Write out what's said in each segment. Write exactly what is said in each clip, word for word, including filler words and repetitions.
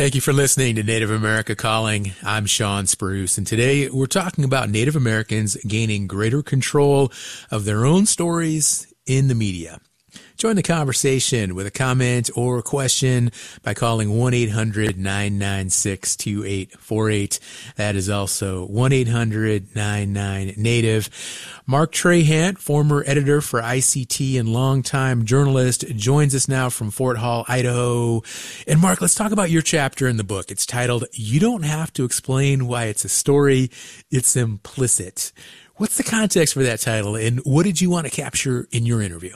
Thank you for listening to Native America Calling. I'm Sean Spruce, and today we're talking about Native Americans gaining greater control of their own stories in the media. Join the conversation with a comment or a question by calling one eight hundred nine nine six two eight four eight. That is also one eight hundred nine nine Native. Mark Trahant, former editor for I C T and longtime journalist, joins us now from Fort Hall, Idaho. And Mark, let's talk about your chapter in the book. It's titled, "You Don't Have to Explain Why It's a Story, It's Implicit." What's the context for that title, and what did you want to capture in your interview?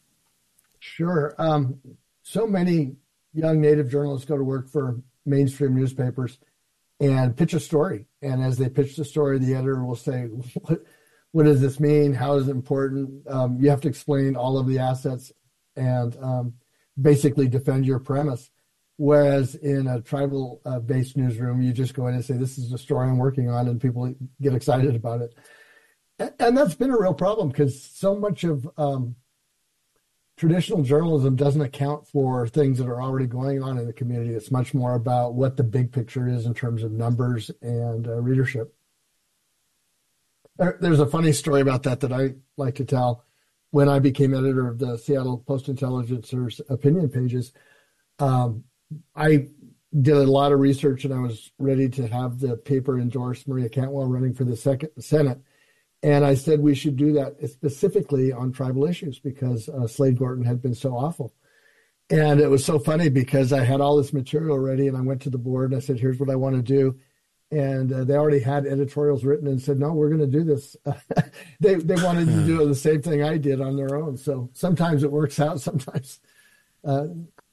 Sure. Um, so many young Native journalists go to work for mainstream newspapers and pitch a story. And as they pitch the story, the editor will say, what, what does this mean? How is it important? Um, you have to explain all of the assets and um, basically defend your premise. Whereas in a tribal-based uh, newsroom, you just go in and say, this is the story I'm working on, and people get excited about it. And, and that's been a real problem because so much of um, traditional journalism doesn't account for things that are already going on in the community. It's much more about what the big picture is in terms of numbers and uh, readership. There, there's a funny story about that that I like to tell. When I became editor of the Seattle Post-Intelligencer's opinion pages, um, I did a lot of research and I was ready to have the paper endorse Maria Cantwell running for the second Senate. And I said we should do that specifically on tribal issues because uh, Slade Gorton had been so awful. And it was so funny because I had all this material ready and I went to the board and I said, here's what I want to do. And uh, they already had editorials written and said, no, we're going to do this. they they wanted to do the same thing I did on their own. So sometimes it works out. Sometimes uh,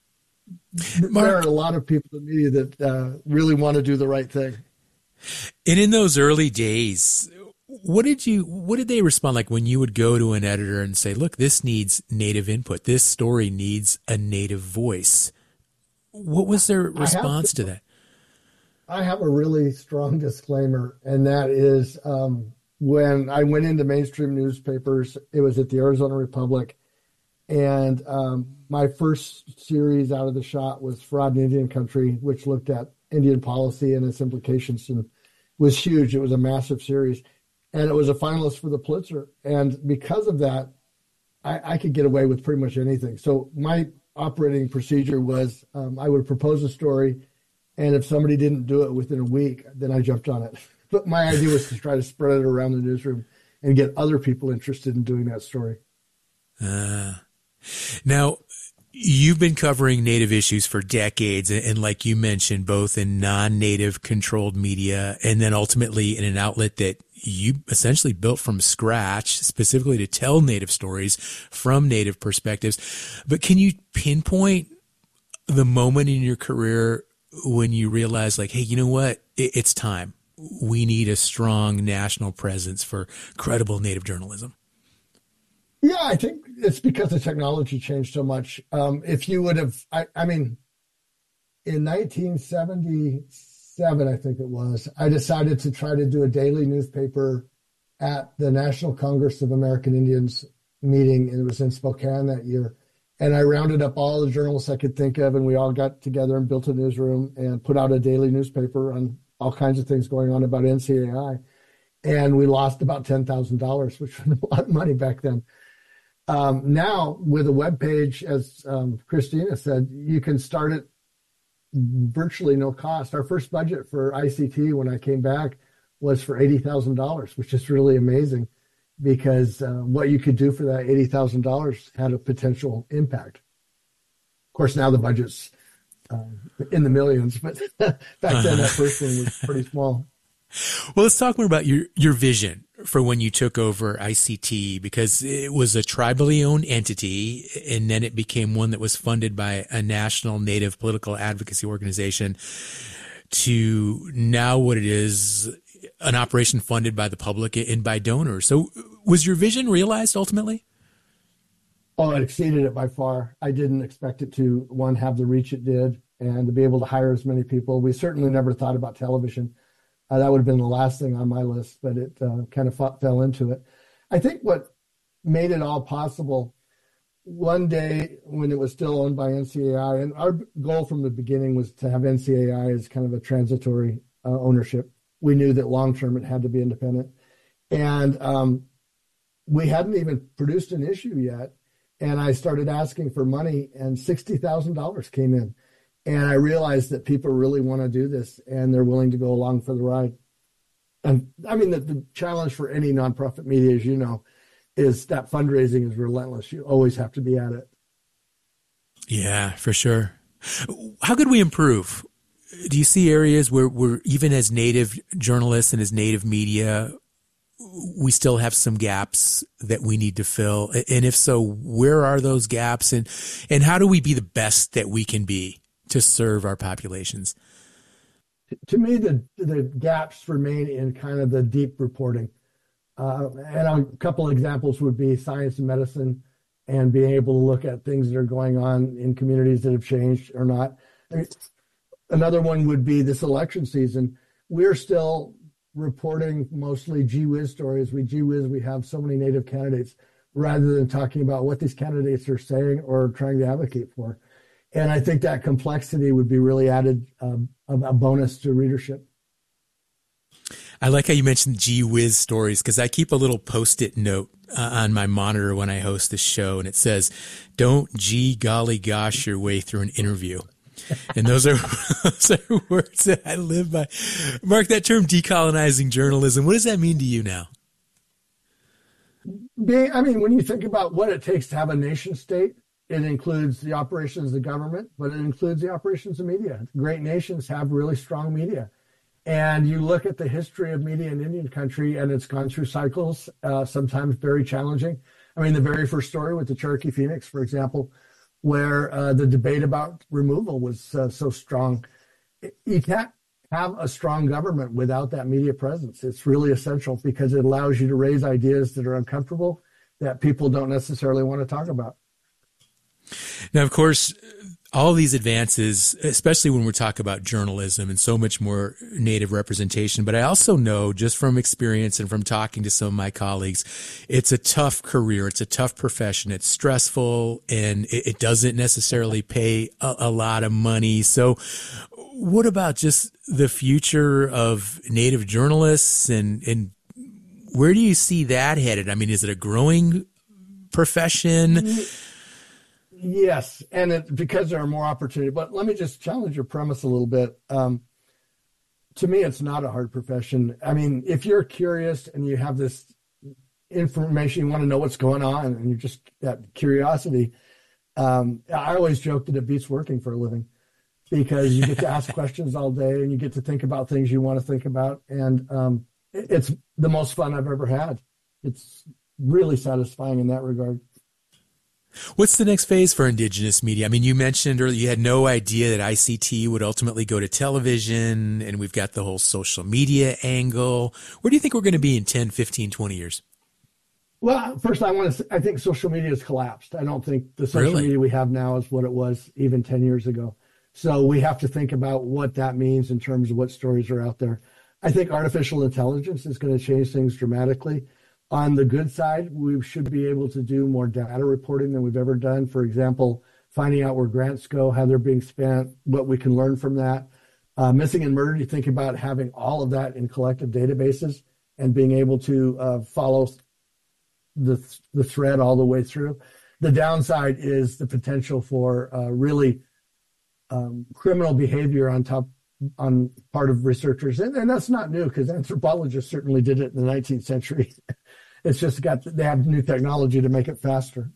Mark, there are a lot of people in the media that uh, really want to do the right thing. And in those early days, What did you, what did they respond like when you would go to an editor and say, look, this needs Native input. This story needs a Native voice. What was their response to, to that? I have a really strong disclaimer, and that is um, when I went into mainstream newspapers, it was at the Arizona Republic, and um, my first series out of the shot was Fraud in Indian Country, which looked at Indian policy and its implications and was huge. It was a massive series. And it was a finalist for the Pulitzer. And because of that, I, I could get away with pretty much anything. So my operating procedure was um, I would propose a story, and if somebody didn't do it within a week, then I jumped on it. But my idea was to try to spread it around the newsroom and get other people interested in doing that story. Uh, now, you've been covering Native issues for decades, and, and like you mentioned, both in non-Native controlled media and then ultimately in an outlet that you essentially built from scratch, specifically to tell Native stories from Native perspectives. But can you pinpoint the moment in your career when you realized, like, hey, you know what? It, it's time. We need a strong national presence for credible Native journalism. Yeah, I think it's because the technology changed so much. Um, if you would have, I, I mean, in nineteen seventy-seven, I think it was, I decided to try to do a daily newspaper at the National Congress of American Indians meeting, and it was in Spokane that year. And I rounded up all the journalists I could think of, and we all got together and built a newsroom and put out a daily newspaper on all kinds of things going on about N C A I. And we lost about ten thousand dollars, which was a lot of money back then. Um, now, with a web page, as um, Christina said, you can start it virtually no cost. Our first budget for I C T when I came back was for eighty thousand dollars, which is really amazing because uh, what you could do for that eighty thousand dollars had a potential impact. Of course, now the budget's uh, in the millions, but back then that first one was pretty small. Well, let's talk more about your, your vision for when you took over I C T, because it was a tribally owned entity, and then it became one that was funded by a national Native political advocacy organization, to now what it is, an operation funded by the public and by donors. So was your vision realized ultimately? Oh, it exceeded it by far. I didn't expect it to, one, have the reach it did, and to be able to hire as many people. We certainly never thought about television. Uh, that would have been the last thing on my list, but it uh, kind of fought, fell into it. I think what made it all possible one day when it was still owned by N C A I, and our goal from the beginning was to have N C A I as kind of a transitory uh, ownership. We knew that long term it had to be independent. And um, we hadn't even produced an issue yet. And I started asking for money, and sixty thousand dollars came in. And I realized that people really want to do this, and they're willing to go along for the ride. And I mean, the, the challenge for any nonprofit media, as you know, is that fundraising is relentless. You always have to be at it. Yeah, for sure. How could we improve? Do you see areas where we're, even as native journalists and as native media, we still have some gaps that we need to fill? And if so, where are those gaps? And, and how do we be the best that we can be to serve our populations? To me, the, the gaps remain in kind of the deep reporting. Uh, and a couple of examples would be science and medicine and being able to look at things that are going on in communities that have changed or not. I mean, another one would be this election season. We're still reporting mostly gee whiz stories. We gee whiz, we have so many native candidates, rather than talking about what these candidates are saying or trying to advocate for. And I think that complexity would be really added um, a bonus to readership. I like how you mentioned gee whiz stories, because I keep a little post-it note uh, on my monitor when I host the show, and it says, "Don't gee golly gosh your way through an interview." And those are, those are words that I live by. Mark, that term decolonizing journalism, what does that mean to you now? I mean, when you think about what it takes to have a nation state, it includes the operations of the government, but it includes the operations of media. Great nations have really strong media. And you look at the history of media in Indian country, and it's gone through cycles, uh, sometimes very challenging. I mean, the very first story with the Cherokee Phoenix, for example, where uh, the debate about removal was uh, so strong. You can't have a strong government without that media presence. It's really essential because it allows you to raise ideas that are uncomfortable, that people don't necessarily want to talk about. Now, of course, all these advances, especially when we talk about journalism and so much more native representation, but I also know just from experience and from talking to some of my colleagues, it's a tough career. It's a tough profession. It's stressful, and it, it doesn't necessarily pay a, a lot of money. So what about just the future of native journalists, and, and where do you see that headed? I mean, is it a growing profession? Mm-hmm. Yes, and it, because there are more opportunities. But let me just challenge your premise a little bit. Um, to me, it's not a hard profession. I mean, if you're curious and you have this information, you want to know what's going on, and you're just that curiosity. Um, I always joke that it beats working for a living, because you get to ask questions all day and you get to think about things you want to think about. And um, it, it's the most fun I've ever had. It's really satisfying in that regard. What's the next phase for Indigenous media? I mean, you mentioned earlier you had no idea that I C T would ultimately go to television, and we've got the whole social media angle. Where do you think we're going to be in ten, fifteen, twenty years? Well, first I want to say, I think social media has collapsed. I don't think the social Really? media we have now is what it was even ten years ago. So we have to think about what that means in terms of what stories are out there. I think artificial intelligence is going to change things dramatically. On the good side, we should be able to do more data reporting than we've ever done. For example, finding out where grants go, how they're being spent, what we can learn from that. Uh, missing and murdered, you think about having all of that in collective databases and being able to uh, follow the, the thread all the way through. The downside is the potential for uh, really um, criminal behavior on top on part of researchers. And, and that's not new, because anthropologists certainly did it in the nineteenth century. It's just got, they have new technology to make it faster.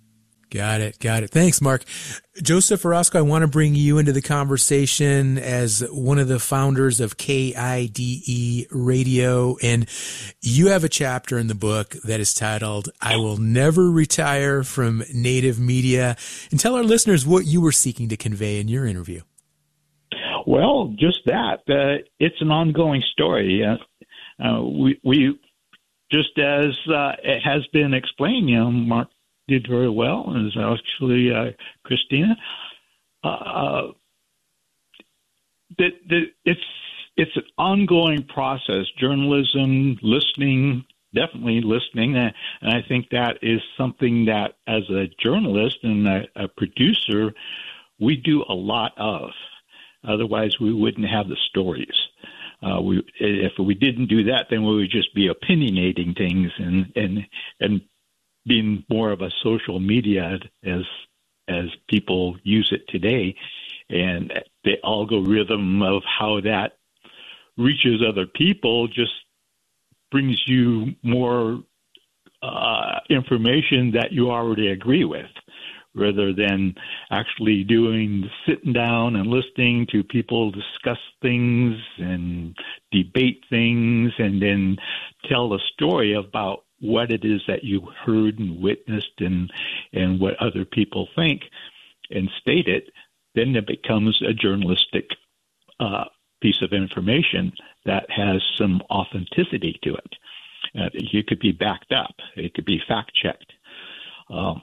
Got it. Got it. Thanks, Mark. Joseph Orozco, I want to bring you into the conversation as one of the founders of K I D E Radio. And you have a chapter in the book that is titled, "I Will Never Retire from Native Media." And tell our listeners what you were seeking to convey in your interview. Well, just that. Uh, it's an ongoing story. Uh, uh, we, we, just as uh, it has been explained, you know, Mark did very well, as actually uh, Christina. Uh, that, that it's it's an ongoing process. Journalism, listening, definitely listening. And I think that is something that, as a journalist and a, a producer, we do a lot of. Otherwise, we wouldn't have the stories. Uh, we, if we didn't do that, then we would just be opinionating things and and and being more of a social media as as people use it today, and the algorithm of how that reaches other people just brings you more uh, information that you already agree with, rather than actually doing sitting down and listening to people discuss things and debate things and then tell a story about what it is that you heard and witnessed and and what other people think and state it. Then it becomes a journalistic uh, piece of information that has some authenticity to it. Uh, it could be backed up. It could be fact-checked. Uh,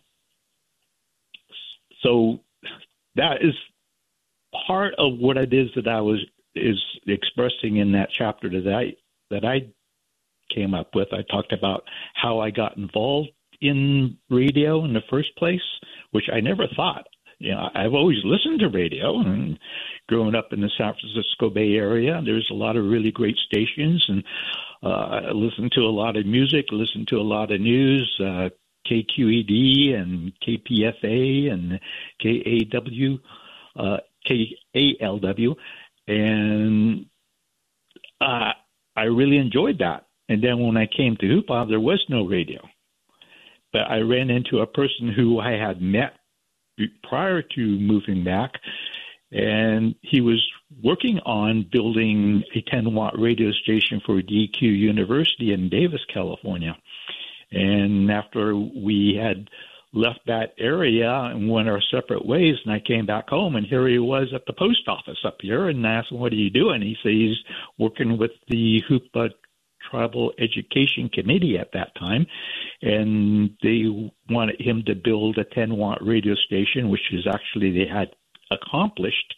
so that is part of what it is that I was is expressing in that chapter that I that I came up with. I talked about how I got involved in radio in the first place, which I never thought. You know, I've always listened to radio, and growing up in the San Francisco Bay Area, there's a lot of really great stations, and uh, I listened to a lot of music, listened to a lot of news, uh, K Q E D and K P F A and K A W, uh, K A L W, and uh, I really enjoyed that. And then when I came to Hoopa, there was no radio. But I ran into a person who I had met prior to moving back, and he was working on building a ten-watt radio station for D Q University in Davis, California. And after we had left that area and went our separate ways, and I came back home, and here he was at the post office up here, and I asked him, what are you doing? He said he's working with the Hoopa Tribal Education Committee at that time, and they wanted him to build a ten-watt radio station, which is actually they had accomplished,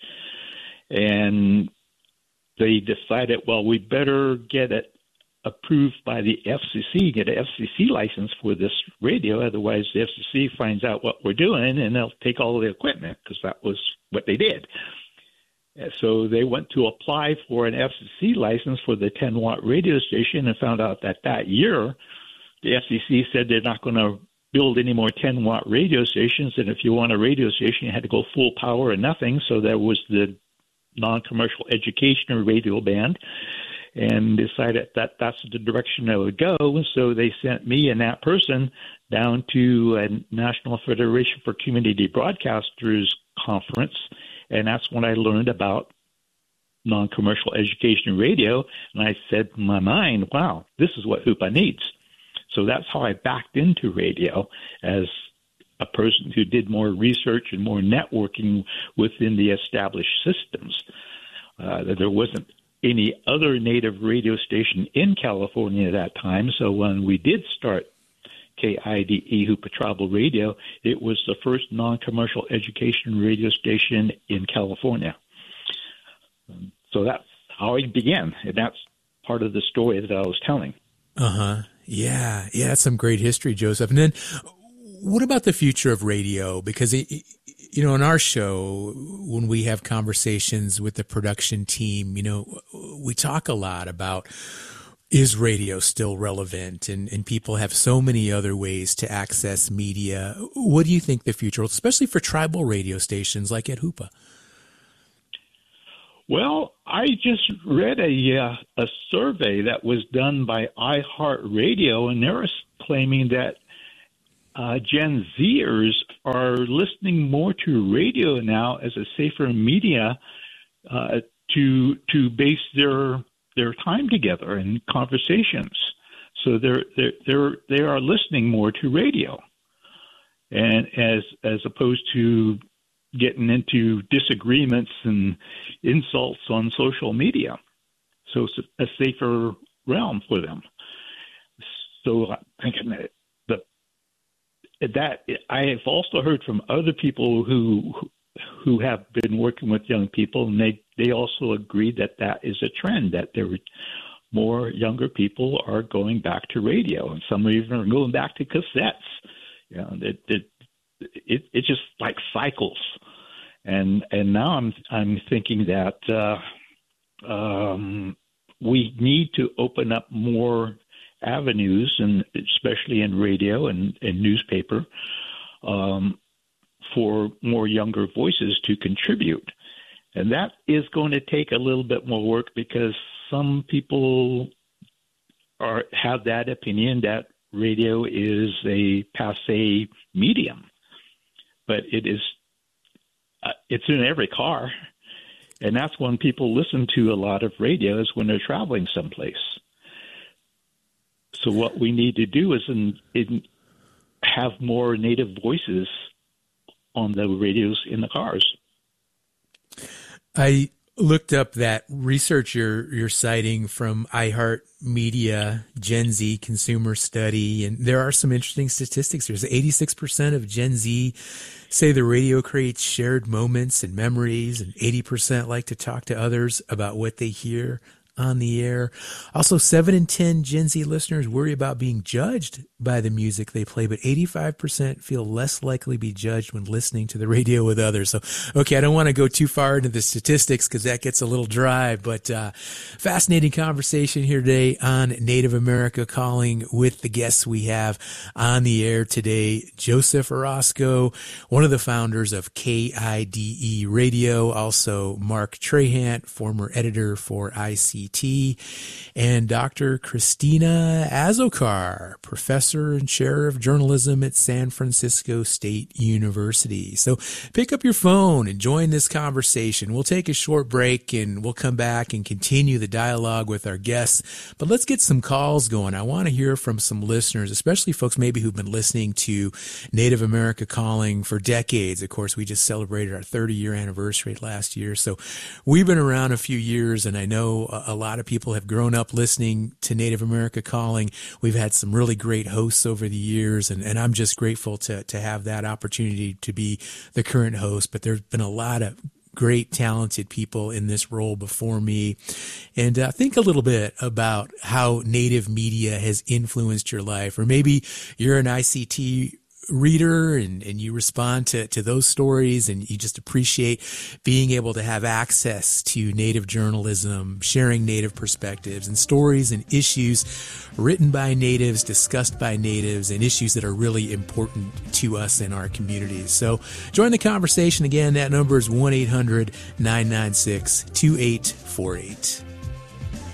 and they decided, well, we better get it approved by the F C C, get an F C C license for this radio, otherwise the F C C finds out what we're doing, and they'll take all the equipment, because that was what they did. So they went to apply for an F C C license for the ten-watt radio station and found out that that year the F C C said they're not going to build any more ten-watt radio stations, and if you want a radio station, you had to go full power or nothing. So there was the non-commercial education radio band, and decided that that's the direction I would go. So they sent me and that person down to a National Federation for Community Broadcasters conference, and that's when I learned about non-commercial education radio. And I said in my mind, wow, this is what Hoopa needs. So that's how I backed into radio, as a person who did more research and more networking within the established systems. Uh, there wasn't any other native radio station in California at that time. So when we did start K I D E Hoopa Tribal Radio, it was the first non-commercial education radio station in California. Um, so that's how it began, and that's part of the story that I was telling. Uh-huh. Yeah. Yeah, that's some great history, Joseph. And then what about the future of radio? Because, it, you know, in our show, when we have conversations with the production team, you know, we talk a lot about, is radio still relevant? And, and people have so many other ways to access media. What do you think the future, especially for tribal radio stations like at Hoopa? Well, I just read a uh, a survey that was done by iHeartRadio, and they're claiming that uh, Gen Zers are listening more to radio now as a safer media uh, to to base their their time together in conversations. So they're they're they're they are listening more to radio, and as as opposed to getting into disagreements and insults on social media. So it's a safer realm for them. So I'm thinking that the, that I have also heard from other people who who have been working with young people, and they, they also agree that that is a trend, that they're more younger people are going back to radio, and some even are going back to cassettes. You know, it it it, it just like cycles, and and now I'm I'm thinking that uh, um, we need to open up more avenues, and especially in radio and, and newspaper, um, for more younger voices to contribute. And that is going to take a little bit more work, because some people are have that opinion that radio is a passé medium, but it is uh, it's in every car, and that's when people listen to a lot of radio, is when they're traveling someplace. So what we need to do is in, in have more native voices on the radios in the cars. I looked up that research you're, you're citing from iHeartMedia, Gen Z consumer study, and there are some interesting statistics. There's eighty-six percent of Gen Z say the radio creates shared moments and memories, and eighty percent like to talk to others about what they hear on the air. Also, seven in ten Gen Z listeners worry about being judged by the music they play, but eighty-five percent feel less likely to be judged when listening to the radio with others. So, okay, I don't want to go too far into the statistics because that gets a little dry, but uh, fascinating conversation here today on Native America Calling with the guests we have on the air today. Joseph Orozco, one of the founders of K I D E Radio, also Mark Trahant, former editor for I C T, and Doctor Christina Azokar, professor and chair of journalism at San Francisco State University. So pick up your phone and join this conversation. We'll take a short break and we'll come back and continue the dialogue with our guests. But let's get some calls going. I want to hear from some listeners, especially folks maybe who've been listening to Native America Calling for decades. Of course, we just celebrated our thirty-year anniversary last year. So we've been around a few years, and I know a lot of people have grown up listening to Native America Calling. We've had some really great hosts over the years, and, and I'm just grateful to, to have that opportunity to be the current host. But there's been a lot of great, talented people in this role before me. And uh, think a little bit about how Native media has influenced your life, or maybe you're an I C T reader and, and you respond to, to those stories, and you just appreciate being able to have access to Native journalism, sharing Native perspectives and stories and issues written by Natives, discussed by Natives, and issues that are really important to us in our communities. So join the conversation. Again, that number is one eight hundred nine nine six two eight four eight.